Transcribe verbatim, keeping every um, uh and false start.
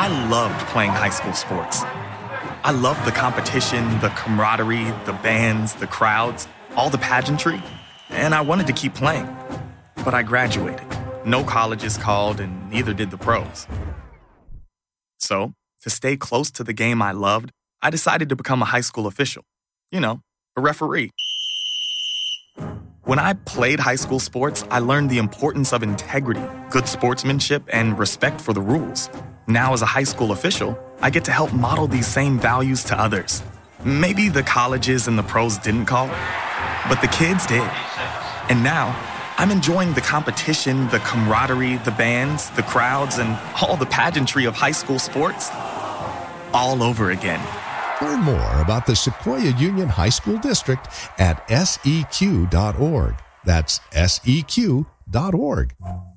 I loved playing high school sports. I loved the competition, the camaraderie, the bands, the crowds, all the pageantry, and I wanted to keep playing. But I graduated. No colleges called, and neither did the pros. So, to stay close to the game I loved, I decided to become a high school official. You know, a referee. When I played high school sports, I learned the importance of integrity, good sportsmanship, and respect for the rules. Now, as a high school official, I get to help model these same values to others. Maybe the colleges and the pros didn't call, but the kids did. And now, I'm enjoying the competition, the camaraderie, the bands, the crowds, and all the pageantry of high school sports all over again. Learn more about the Sequoia Union High School District at S E Q dot org. That's S E Q dot org.